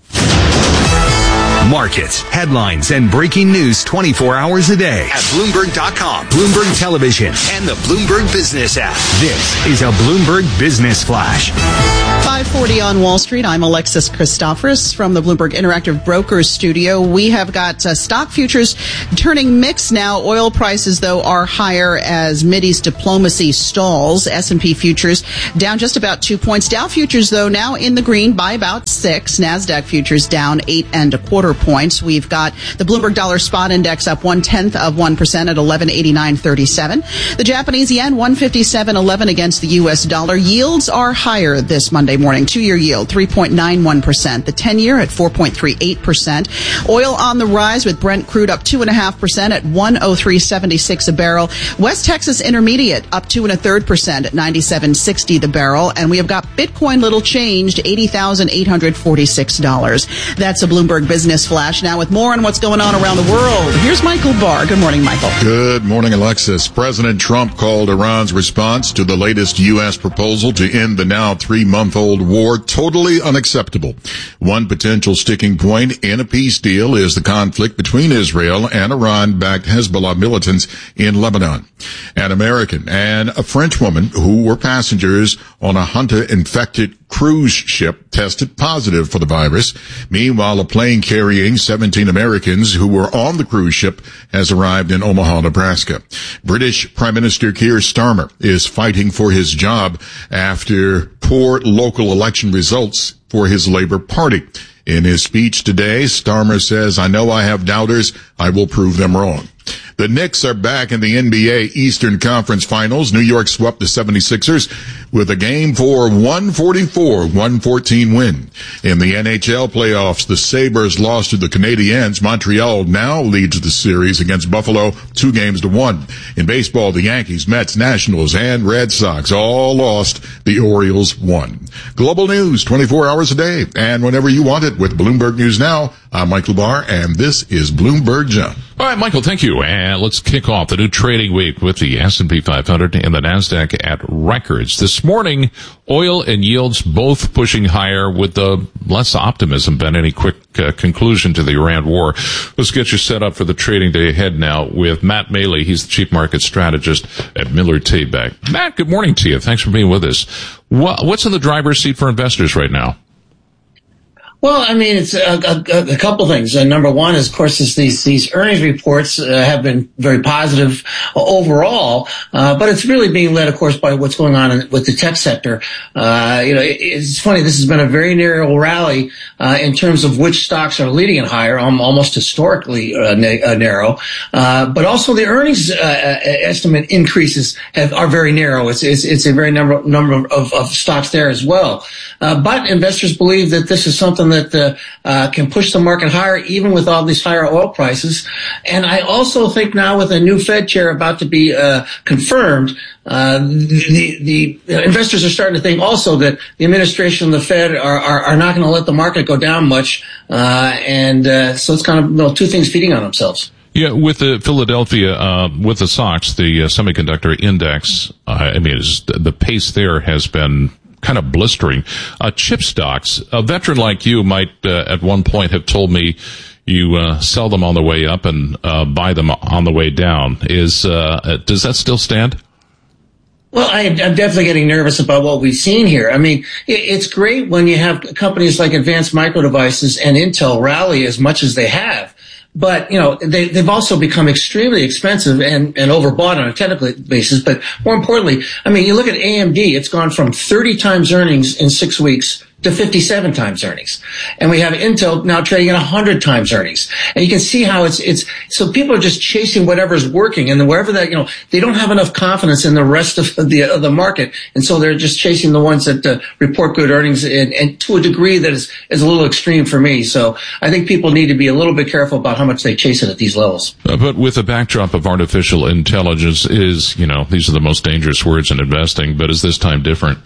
Markets, headlines, and breaking news twenty-four hours a day at Bloomberg dot com, Bloomberg Television, and the Bloomberg Business app. This is a Bloomberg Business Flash. five forty on Wall Street. I'm Alexis Christoforous from the Bloomberg Interactive Brokers studio. We have got uh, stock futures turning mixed now. Oil prices, though, are higher as Mideast diplomacy stalls. S and P futures down just about two points. Dow futures, though, now in the green by about six. NASDAQ futures down eight and a quarter points. We've got the Bloomberg Dollar Spot Index up one-tenth of one percent at eleven eighty-nine thirty-seven. The Japanese yen one fifty-seven eleven against the U S dollar. Yields are higher this Monday morning. Two-year yield three point nine one percent. The ten-year at four point three eight percent. Oil on the rise with Brent crude up two point five percent at one oh three seventy-six a barrel. West Texas Intermediate up two and a third percent at ninety-seven sixty the barrel. And we have got Bitcoin little changed, eighty thousand eight hundred forty-six dollars. That's a Bloomberg Business Flash. Now with more on what's going on around the world, here's Michael Barr. Good morning, Michael. Good morning, Alexis. President Trump called Iran's response to the latest U S proposal to end the now three-month-old war totally unacceptable. One potential sticking point in a peace deal is the conflict between Israel and Iran-backed Hezbollah militants in Lebanon. An American and a French woman who were passengers on a Hunter-infected cruise ship tested positive for the virus. Meanwhile, a plane carrying seventeen Americans who were on the cruise ship has arrived in Omaha, Nebraska. British Prime Minister Keir Starmer is fighting for his job after poor local election results for his Labour Party. In his speech today, Starmer says, "I know I have doubters. I will prove them wrong." The Knicks are back in the N B A Eastern Conference Finals. New York swept the seventy-sixers with a game four one forty-four one fourteen win. In the N H L playoffs, the Sabres lost to the Canadiens. Montreal now leads the series against Buffalo two games to one. In baseball, the Yankees, Mets, Nationals, and Red Sox all lost. The Orioles won. Global news twenty-four hours a day and whenever you want it with Bloomberg News Now. I'm Michael Barr, and this is Bloomberg John. All right, Michael, thank you. And let's kick off the new trading week with the S and P five hundred and the NASDAQ at records. This morning, oil and yields both pushing higher with uh, less optimism than any quick uh, conclusion to the Iran war. Let's get you set up for the trading day ahead now with Matt Maley. He's the chief market strategist at Miller Tabak. Matt, good morning to you. Thanks for being with us. What's in the driver's seat for investors right now? Well, I mean, it's a, a, a couple things. Uh, number one is, of course, is these these earnings reports uh, have been very positive uh, overall, uh, but it's really being led, of course, by what's going on in, with the tech sector. Uh, you know, it, it's funny. This has been a very narrow rally uh, in terms of which stocks are leading and higher, um, almost historically uh, na- uh, narrow. Uh, but also the earnings uh, estimate increases have, are very narrow. It's it's, it's a very number number of, of stocks there as well. Uh, but investors believe that this is something that uh, uh, can push the market higher, even with all these higher oil prices. And I also think now with a new Fed chair about to be uh, confirmed, uh, the, the uh, investors are starting to think also that the administration and the Fed are, are, are not going to let the market go down much. Uh, and uh, so it's kind of, you know, two things feeding on themselves. Yeah, with the Philadelphia, uh, with the S O X, the uh, semiconductor index, uh, I mean, it's, the pace there has been kind of blistering. Uh, chip stocks, a veteran like you might uh, at one point have told me you uh, sell them on the way up and uh, buy them on the way down. Is uh, does that still stand? Well, I, I'm definitely getting nervous about what we've seen here. I mean, it, it's great when you have companies like Advanced Micro Devices and Intel rally as much as they have. But, you know, they, they've also become extremely expensive and, and overbought on a technical basis. But more importantly, I mean, you look at A M D, it's gone from thirty times earnings in six weeks to fifty-seven times earnings. And we have Intel now trading at one hundred times earnings. And you can see how it's, it's, so people are just chasing whatever's working. And wherever that, you know, they don't have enough confidence in the rest of the, of the market. And so they're just chasing the ones that uh, report good earnings, and, and to a degree that is, is a little extreme for me. So I think people need to be a little bit careful about how much they chase it at these levels. Uh, but with the backdrop of artificial intelligence is, you know, these are the most dangerous words in investing, but is this time different?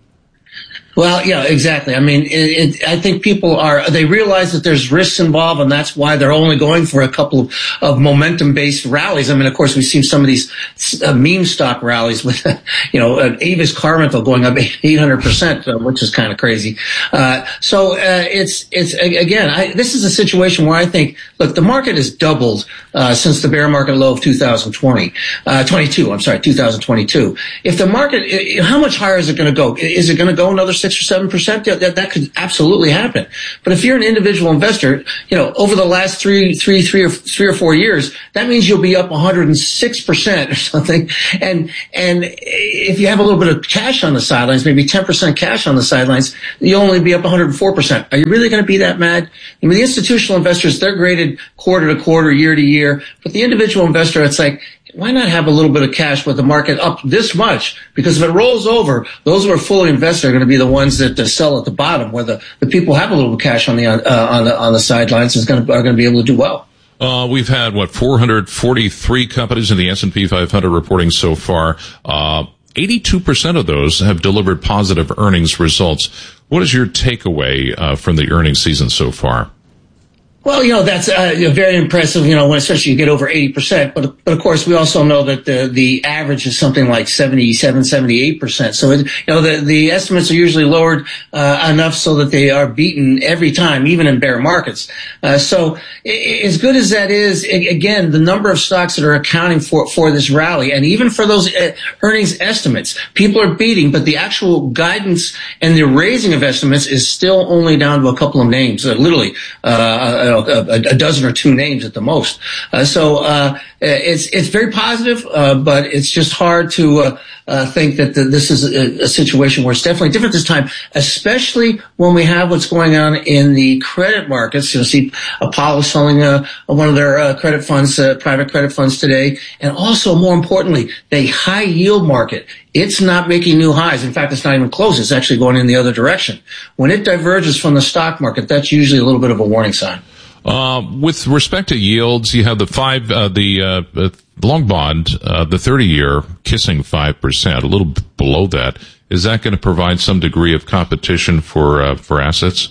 Well, yeah, exactly. I mean, it, it, I think people are, they realize that there's risks involved, and that's why they're only going for a couple of, of momentum-based rallies. I mean, of course, we've seen some of these uh, meme stock rallies with, you know, uh, Avis car rental going up eight hundred percent, uh, which is kind of crazy. Uh, so, uh, it's, it's, again, I, this is a situation where I think, look, the market has doubled, uh, since the bear market low of two thousand twenty, uh, twenty-two, I'm sorry, two thousand twenty-two. If the market, how much higher is it going to go? Is it going to go another six or seven percent? That, that could absolutely happen. But if you're an individual investor, you know, over the last three, three, three or three or four years, that means you'll be up one hundred six percent or something. And, and if you have a little bit of cash on the sidelines, maybe ten percent cash on the sidelines, you'll only be up one hundred four percent. Are you really going to be that mad? I mean, the institutional investors, they're graded quarter to quarter, year to year. But the individual investor, it's like, why not have a little bit of cash with the market up this much? Because if it rolls over, those who are fully invested are going to be the ones that uh, sell at the bottom, where the, the people who have a little cash on the uh, on the on the sidelines is going to are going to be able to do well. Uh, we've had what four hundred forty-three companies in the S and P five hundred reporting so far. Uh, eighty-two percent of those have delivered positive earnings results. What is your takeaway uh, from the earnings season so far? Well, you know, that's uh, very impressive, you know, when especially you get over eighty percent. But, but of course, we also know that the, the average is something like seventy-seven, seventy-eight percent. So, it, you know, the, the estimates are usually lowered uh, enough so that they are beaten every time, even in bear markets. Uh, so it, as good as that is, it, again, the number of stocks that are accounting for, for this rally, and even for those uh, earnings estimates, people are beating, but the actual guidance and the raising of estimates is still only down to a couple of names, uh, literally, uh, A, a dozen or two names at the most. Uh, so uh, it's it's very positive, uh, but it's just hard to uh, uh, think that the, this is a, a situation where it's definitely different this time, especially when we have what's going on in the credit markets. You'll see Apollo selling uh, one of their uh, credit funds, uh, private credit funds today, and also, more importantly, the high yield market. It's not making new highs. In fact, it's not even close. It's actually going in the other direction. When it diverges from the stock market, that's usually a little bit of a warning sign. Uh, with respect to yields, you have the five, uh, the, uh, long bond, uh, the thirty year kissing five percent, a little below that. Is that going to provide some degree of competition for, uh, for assets?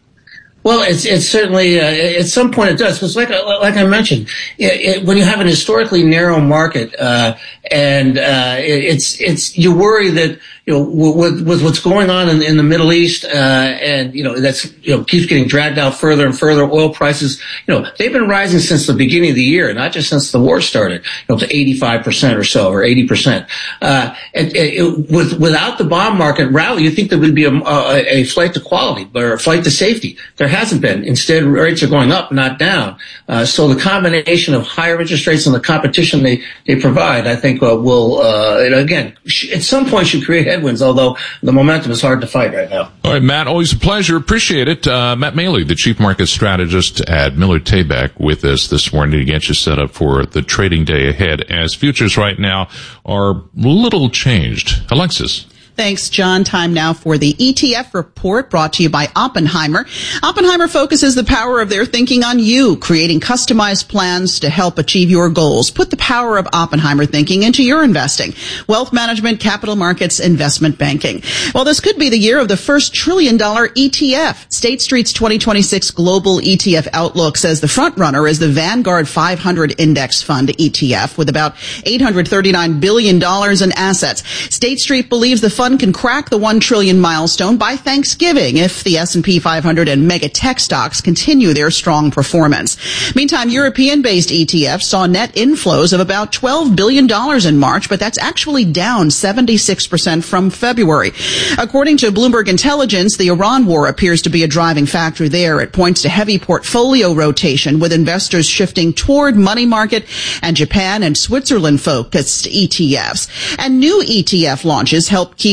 Well, it's it's certainly uh, at some point it does, because like like I mentioned, it, it, when you have an historically narrow market, uh, and uh, it, it's it's you worry that, you know, with, with what's going on in, in the Middle East, uh, and you know that's you know keeps getting dragged out further and further. Oil prices, you know, they've been rising since the beginning of the year, not just since the war started, you know, to eighty-five percent or so, or eighty percent. Uh, and, it, with without the bond market rally, you think there would be a, a, a flight to quality or a flight to safety. There hasn't been. Instead, rates are going up, not down. Uh, so the combination of higher interest rates and the competition they, they provide, I think, uh, will, uh, again, sh- at some point should create headwinds, although the momentum is hard to fight right now. All right, Matt, always a pleasure. Appreciate it. Uh, Matt Maley, the Chief Market Strategist at Miller Tabak, with us this morning to get you set up for the trading day ahead, as futures right now are little changed. Alexis. Thanks, John. Time now for the E T F report, brought to you by Oppenheimer. Oppenheimer focuses the power of their thinking on you, creating customized plans to help achieve your goals. Put the power of Oppenheimer thinking into your investing. Wealth management, capital markets, investment banking. Well, this could be the year of the first trillion dollar E T F. State Street's twenty twenty-six Global E T F Outlook says the front runner is the Vanguard five hundred Index Fund E T F, with about eight hundred thirty-nine billion dollars in assets. State Street believes the fund can crack the one trillion milestone by Thanksgiving if the S and P five hundred and mega tech stocks continue their strong performance. Meantime, European-based E T Fs saw net inflows of about twelve billion dollars in March, but that's actually down seventy-six percent from February. According to Bloomberg Intelligence, the Iran war appears to be a driving factor there. It points to heavy portfolio rotation, with investors shifting toward money market and Japan and Switzerland-focused E T Fs. And new E T F launches help keep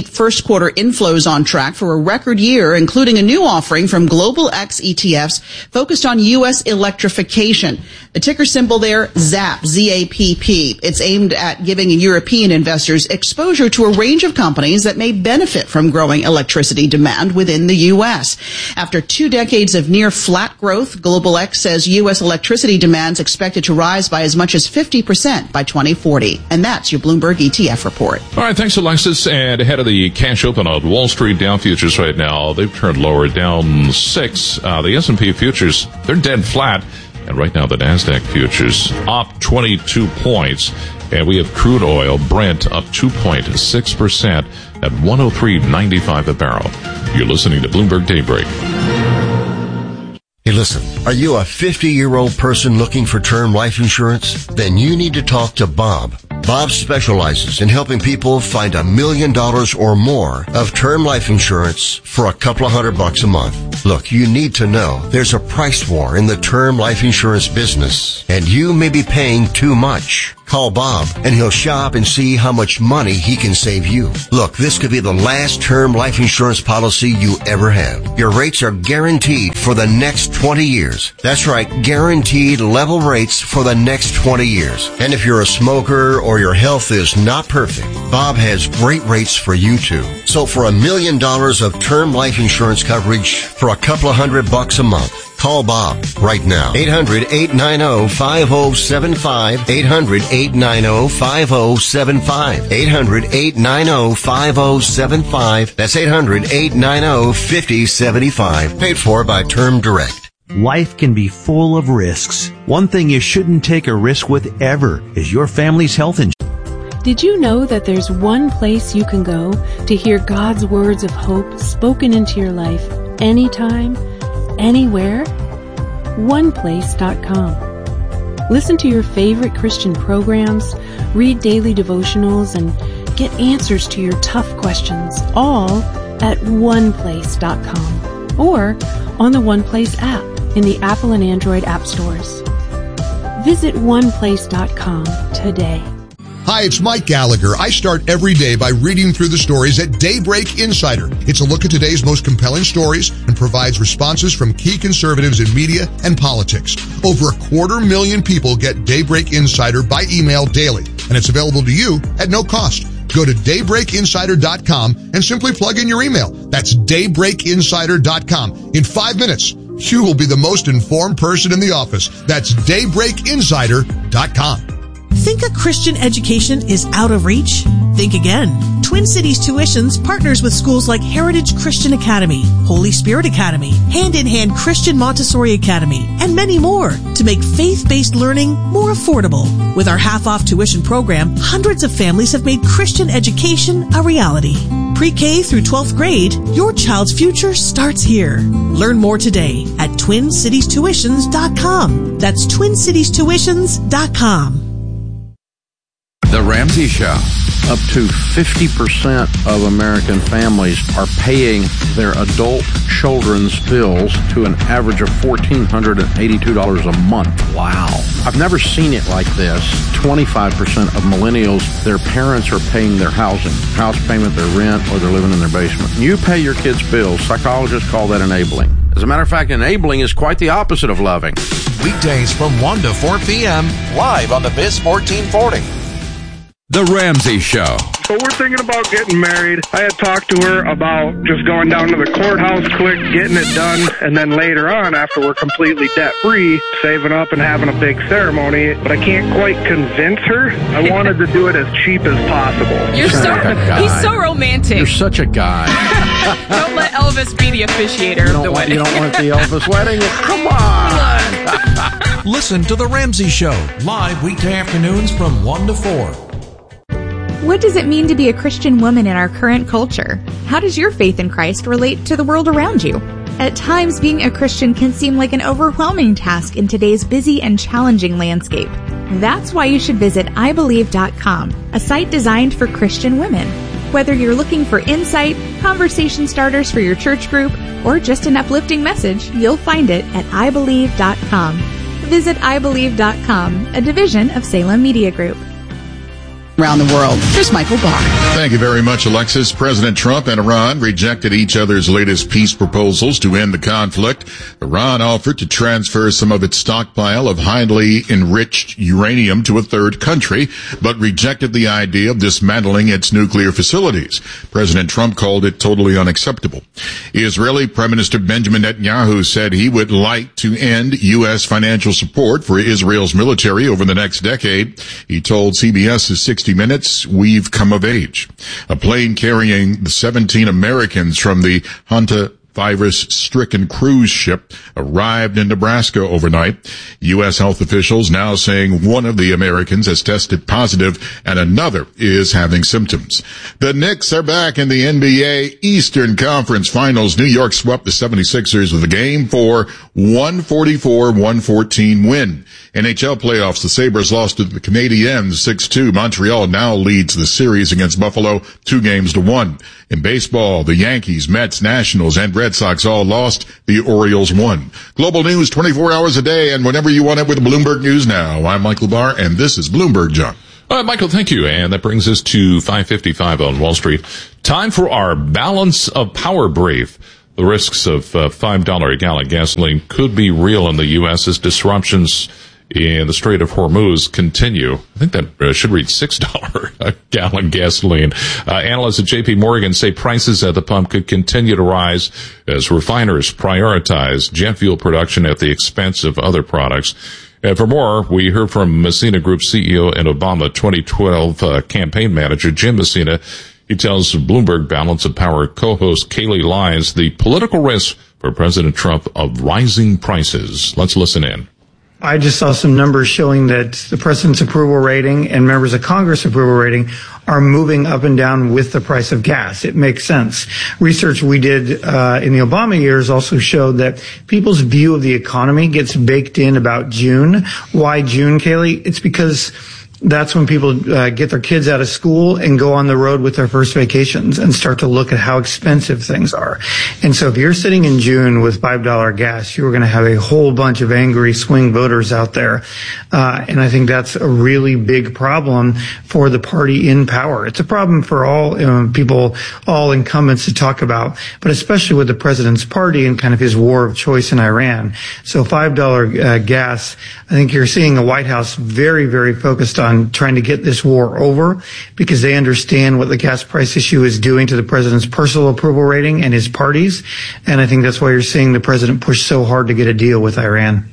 keep first quarter inflows on track for a record year, including a new offering from Global X E T Fs focused on U S electrification. The ticker symbol there, ZAPP, Z A P P. It's aimed at giving European investors exposure to a range of companies that may benefit from growing electricity demand within the U S. After two decades of near flat growth, Global X says U S electricity demand is expected to rise by as much as fifty percent by twenty forty. And that's your Bloomberg E T F report. All right, thanks, Alexis. And ahead of the cash open on Wall Street, Dow futures right now, they've turned lower, down six. Uh, the S and P futures, they're dead flat. And right now, the NASDAQ futures up twenty-two points. And we have crude oil, Brent, up two point six percent at one oh three ninety-five a barrel. You're listening to Bloomberg Daybreak. Hey, listen, are you a fifty-year-old person looking for term life insurance? Then you need to talk to Bob. Bob specializes in helping people find a million dollars or more of term life insurance for a couple of hundred bucks a month. Look, you need to know there's a price war in the term life insurance business, and you may be paying too much. Call Bob, and he'll shop and see how much money he can save you. Look, this could be the last term life insurance policy you ever have. Your rates are guaranteed for the next twenty years. That's right, guaranteed level rates for the next twenty years. And if you're a smoker or your health is not perfect, Bob has great rates for you too. So for a million dollars of term life insurance coverage for a couple of hundred bucks a month, call Bob right now. eight hundred, eight nine zero, five zero seven five. eight hundred, eight nine zero, five zero seven five. eight hundred, eight nine zero, five zero seven five. That's eight hundred, eight nine zero, five zero seven five. Paid for by Term Direct. Life can be full of risks. One thing you shouldn't take a risk with ever is your family's health insurance. Did you know that there's one place you can go to hear God's words of hope spoken into your life anytime, anywhere? one place dot com. Listen to your favorite Christian programs, read daily devotionals, and get answers to your tough questions, all at one place dot com or on the OnePlace app in the Apple and Android app stores. Visit one place dot com today. Hi, it's Mike Gallagher. I start every day by reading through the stories at Daybreak Insider. It's a look at today's most compelling stories and provides responses from key conservatives in media and politics. Over a quarter million people get Daybreak Insider by email daily, and it's available to you at no cost. Go to daybreak insider dot com and simply plug in your email. That's daybreak insider dot com. In five minutes, you will be the most informed person in the office. That's daybreak insider dot com. Think a Christian education is out of reach? Think again. Twin Cities Tuitions partners with schools like Heritage Christian Academy, Holy Spirit Academy, Hand in Hand Christian Montessori Academy, and many more to make faith-based learning more affordable. With our half-off tuition program, hundreds of families have made Christian education a reality. Pre-K through twelfth grade, your child's future starts here. Learn more today at twin cities tuitions dot com. That's twin cities tuitions dot com. The Ramsey Show. Up to fifty percent of American families are paying their adult children's bills to an average of one thousand four hundred eighty-two dollars a month. Wow. I've never seen it like this. twenty-five percent of millennials, their parents are paying their housing, house payment, their rent, or they're living in their basement. You pay your kids' bills. Psychologists call that enabling. As a matter of fact, enabling is quite the opposite of loving. Weekdays from one to four p.m. live on the Biz fourteen forty. The Ramsey Show. So we're thinking about getting married. I had talked to her about just going down to the courthouse quick, getting it done, and then later on, after we're completely debt-free, saving up and having a big ceremony. But I can't quite convince her. I wanted to do it as cheap as possible. You're so, he's so romantic. You're such a guy. Don't let Elvis be the officiator of the want, wedding. You don't want the Elvis wedding? Come on. Listen to The Ramsey Show, live weekday afternoons from one to four. What does it mean to be a Christian woman in our current culture? How does your faith in Christ relate to the world around you? At times, being a Christian can seem like an overwhelming task in today's busy and challenging landscape. That's why you should visit i believe dot com, a site designed for Christian women. Whether you're looking for insight, conversation starters for your church group, or just an uplifting message, you'll find it at i believe dot com. Visit i believe dot com, a division of Salem Media Group. around the world. Here's Michael Barr. Thank you very much, Alexis. President Trump and Iran rejected each other's latest peace proposals to end the conflict. Iran offered to transfer some of its stockpile of highly enriched uranium to a third country, but rejected the idea of dismantling its nuclear facilities. President Trump called it totally unacceptable. Israeli Prime Minister Benjamin Netanyahu said he would like to end U S financial support for Israel's military over the next decade. He told C B S's sixty minutes, "We've come of age." A plane carrying the seventeen Americans from the Hanta virus-stricken cruise ship arrived in Nebraska overnight. U S health officials now saying one of the Americans has tested positive and another is having symptoms. The Knicks are back in the N B A Eastern Conference Finals. New York swept the seventy-sixers with a game four, one forty-four one fourteen win. N H L playoffs, the Sabres lost to the Canadiens six two. Montreal now leads the series against Buffalo two games to one. In baseball, the Yankees, Mets, Nationals, and Red Sox all lost. The Orioles won. Global news twenty-four hours a day and whenever you want it with Bloomberg News Now. I'm Michael Barr, and this is Bloomberg John. All right, Michael, thank you. And that brings us to five fifty-five on Wall Street. Time for our Balance of Power brief. The risks of uh, five dollars a gallon gasoline could be real in the U S as disruptions in the Strait of Hormuz continue. I think that uh, should read six dollars a gallon gasoline. Uh, analysts at J P Morgan say prices at the pump could continue to rise as refiners prioritize jet fuel production at the expense of other products. And for more, we heard from Messina Group C E O and Obama twenty twelve uh, campaign manager Jim Messina. He tells Bloomberg Balance of Power co-host Kaylee Lyons the political risk for President Trump of rising prices. Let's listen in. I just saw some numbers showing that the president's approval rating and members of Congress approval rating are moving up and down with the price of gas. It makes sense. Research we did uh, in the Obama years also showed that people's view of the economy gets baked in about June. Why June, Kaylee? It's because that's when people uh, get their kids out of school and go on the road with their first vacations and start to look at how expensive things are. And so if you're sitting in June with five dollars gas, you're going to have a whole bunch of angry swing voters out there. Uh, and I think that's a really big problem for the party in power. It's a problem for all you know, people, all incumbents to talk about, but especially with the president's party and kind of his war of choice in Iran. So five dollars uh, gas, I think you're seeing the White House very, very focused on on trying to get this war over because they understand what the gas price issue is doing to the president's personal approval rating and his party's. And I think that's why you're seeing the president push so hard to get a deal with Iran.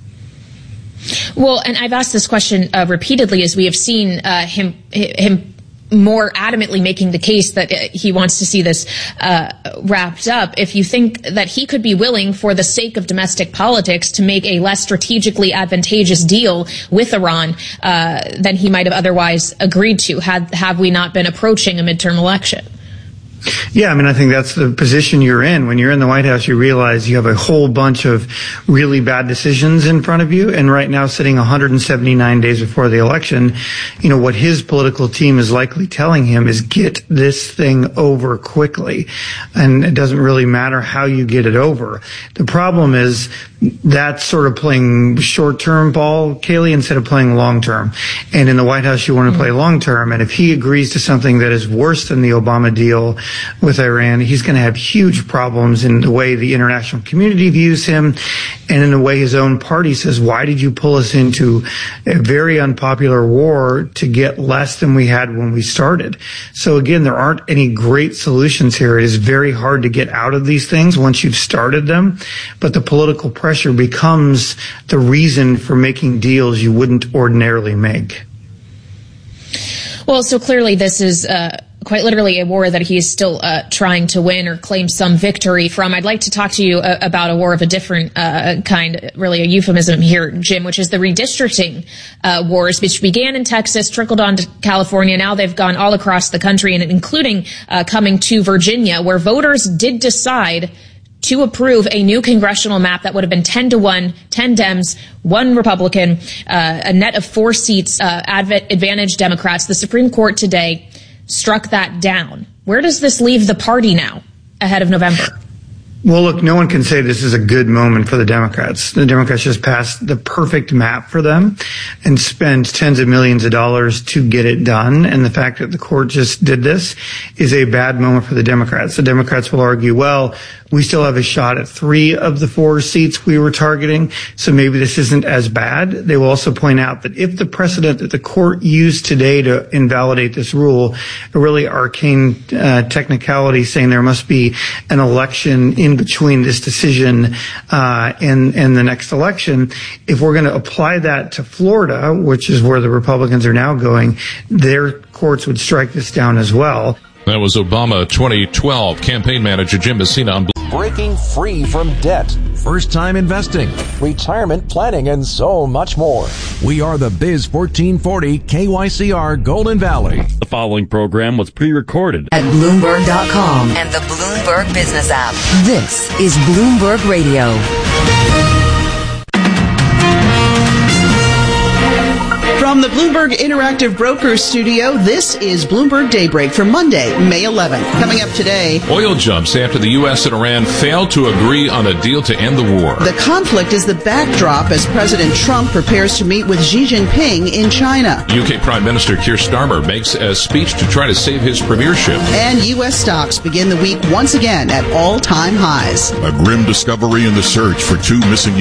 Well, and I've asked this question uh, repeatedly as we have seen uh, him him more adamantly making the case that he wants to see this uh, wrapped up. If you think that he could be willing, for the sake of domestic politics, to make a less strategically advantageous deal with Iran uh, than he might have otherwise agreed to, had have we not been approaching a midterm election. Yeah, I mean, I think that's the position you're in. When you're in the White House, you realize you have a whole bunch of really bad decisions in front of you. And right now, sitting one hundred seventy-nine days before the election, you know, what his political team is likely telling him is get this thing over quickly. And it doesn't really matter how you get it over. The problem is that's sort of playing short-term ball, Kaylee, instead of playing long-term. And in the White House, you want to play long-term. And if he agrees to something that is worse than the Obama deal with Iran, he's going to have huge problems in the way the international community views him and in the way his own party says, why did you pull us into a very unpopular war to get less than we had when we started? So again, there aren't any great solutions here. It is very hard to get out of these things once you've started them, but the political pressure becomes the reason for making deals you wouldn't ordinarily make. Well, so clearly this is uh, quite literally a war that he's still uh, trying to win or claim some victory from. I'd like to talk to you uh, about a war of a different uh, kind, really a euphemism here, Jim, which is the redistricting uh, wars, which began in Texas, trickled on to California. Now they've gone all across the country, and including uh, coming to Virginia, where voters did decide to approve a new congressional map that would have been ten to one, ten Dems, one Republican, uh, a net of four seats, uh, advantage Democrats. The Supreme Court today struck that down. Where does this leave the party now ahead of November? Well, look, no one can say this is a good moment for the Democrats. The Democrats just passed the perfect map for them and spent tens of millions of dollars to get it done. And the fact that the court just did this is a bad moment for the Democrats. The Democrats will argue, well, we still have a shot at three of the four seats we were targeting, so maybe this isn't as bad. They will also point out that if the precedent that the court used today to invalidate this rule, a really arcane uh, technicality saying there must be an election in between this decision uh, and, and the next election, if we're going to apply that to Florida, which is where the Republicans are now going, their courts would strike this down as well. That was Obama twenty twelve campaign manager Jim Messina on Breaking free from debt, first-time investing, retirement planning, and so much more. We are the Biz fourteen forty K Y C R Golden Valley. The following program was pre-recorded at Bloomberg dot com and the Bloomberg Business app. This is Bloomberg Radio. From the Bloomberg Interactive Brokers Studio, this is Bloomberg Daybreak for Monday, May eleventh. Coming up today, oil jumps after the U S and Iran failed to agree on a deal to end the war. The conflict is the backdrop as President Trump prepares to meet with Xi Jinping in China. U K Prime Minister Keir Starmer makes a speech to try to save his premiership. And U S stocks begin the week once again at all-time highs. A grim discovery in the search for two missing